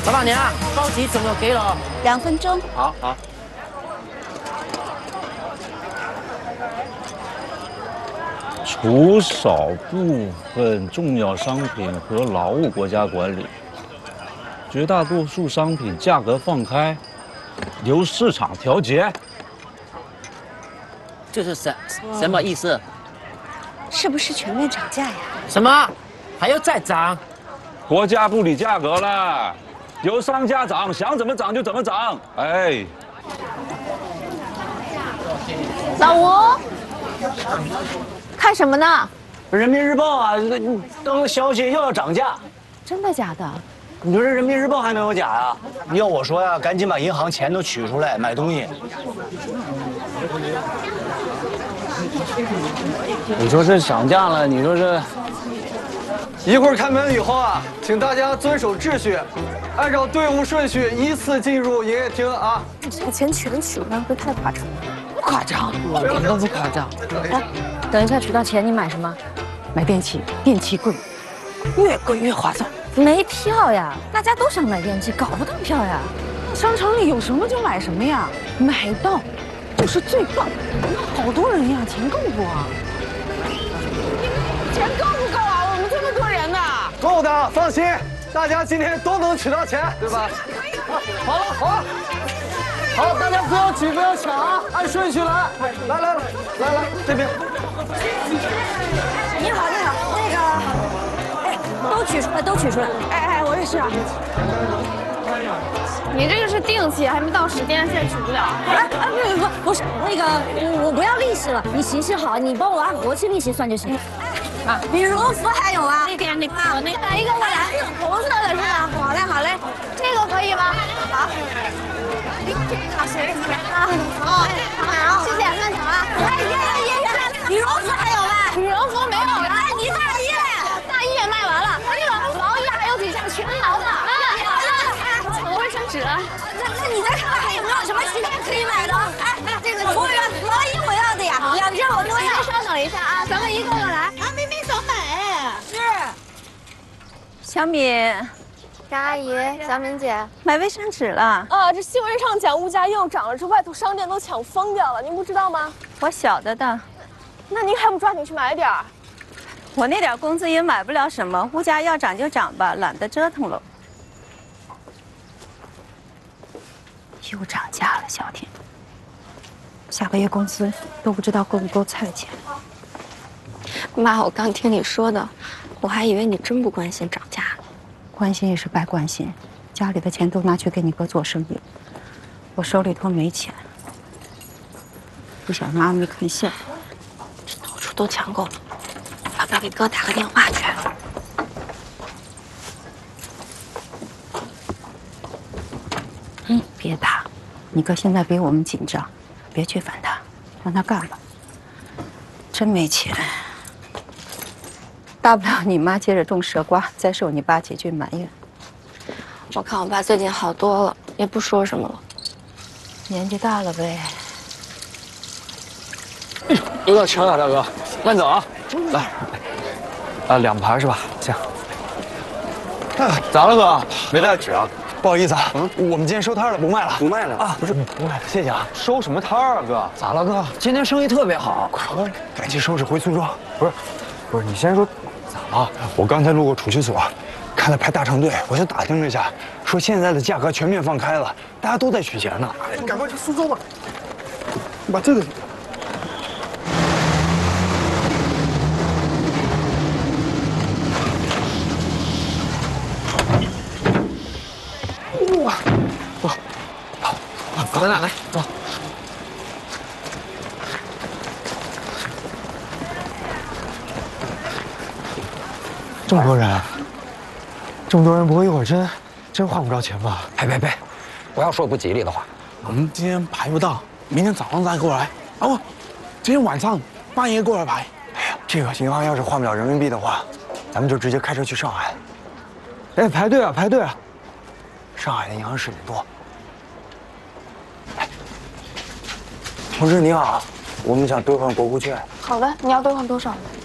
老板娘，包几怎么给了 ？2分钟。 好。 除少部分重要商品和劳务国家管理，绝大多数商品价格放开，由市场调节。 这是什么意思？ 是不是全面涨价呀？ 什么？还要再涨？ 国家不理价格了，由商家涨，想怎么涨就怎么涨。哎， 老吴，看什么呢？ 人民日报啊，登消息又要涨价， 真的假的？ 你说这人民日报还能有假呀？要我说呀，赶紧把银行钱都取出来买东西。你说这涨价了，你说这…… 一会儿开门以后啊，请大家遵守秩序，按照队伍顺序依次进入营业厅啊。 把钱全取了，会不会太夸张？ 不夸张，一点都不夸张。 哎，等一下取到钱，你买什么？ 买电器，电器贵，越贵越划算。 没票呀，大家都想买电器，搞不到票呀。 商场里有什么就买什么呀，买到就是最棒。好多人呀，钱够不啊？钱够不够啊？我们这么多人呢。 够的，放心，大家今天都能取到钱，对吧？好了，好，大家不要挤，不要抢啊，按顺序来。来，这边。 你好，那个，哎，都取出来。哎，我也是啊。 你这个是定期，还没到时间，现在取不了。 不是那个，我不要利息了，你形式好，你帮我按活期利息算就行。啊，羽绒服还有啊？那边那个，来一个过来，红色的是吧？好嘞， 这个可以吗？好。 好，谢谢，慢走啊。哎，羽绒服还有吗？ 羽绒服没有了。 哎，你大衣嘞？ 大衣也卖完了，那个毛衣还有几件全毛的。抢卫生纸。 那你在上海有没有什么其他可以买的？哎，这个服务员，毛衣我要的呀，2件我都要。 稍等一下啊，咱们一个个来。 明明想买。是。 小敏， 张阿姨，小敏姐， 买卫生纸了。 啊，这新闻上讲物价又涨了，这外头商店都抢疯掉了，您不知道吗？ 我晓得的。 那您还不抓紧去买点儿？ 我那点工资也买不了什么，物价要涨就涨吧，懒得折腾了。又涨价了，小婷。下个月工资都不知道够不够菜钱。 妈，我刚听你说的，我还以为你真不关心涨价。 关心也是白关心，家里的钱都拿去给你哥做生意，我手里头没钱，不想让阿妹看笑。 这到处都抢购，要不要给哥打个电话去？ 别打，你哥现在比我们紧张，别去烦他，让他干吧。真没钱，大不了你妈接着种蛇瓜，再受你爸几句埋怨。 我看我爸最近好多了，也不说什么了。 年纪大了呗。 有点强啊，大哥，慢走啊。来，2盘是吧？行。咋了哥？没带纸啊？不好意思啊，我们今天收摊了，不卖了。不卖了啊？不是，不卖了，谢谢啊。收什么摊儿啊，哥？咋了，哥？今天生意特别好，快，赶紧收拾回村庄。不是，你先说咋了？我刚才路过储蓄所，看他排大长队，我就打听了一下，说现在的价格全面放开了，大家都在取钱呢。你赶快去苏州吧，你把这个。咱俩来，走。这么多人，不会一会儿真换不着钱吧？ 呸！不要说不吉利的话。 我们今天排不到，明天早上再过来。啊不，今天晚上半夜过来排。哎呀，这个银行要是换不了人民币的话，咱们就直接开车去上海。哎，排队啊！上海的银行是得多。同志你好，我们想兑换国库券。 好的，你要兑换多少？